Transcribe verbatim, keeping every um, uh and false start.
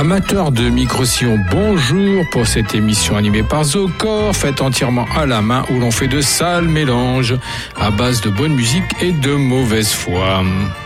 Amateurs de micro-sillons, bonjour pour cette émission animée par Zocor, faite entièrement à la main où l'on fait de sales mélanges à base de bonne musique et de mauvaise foi.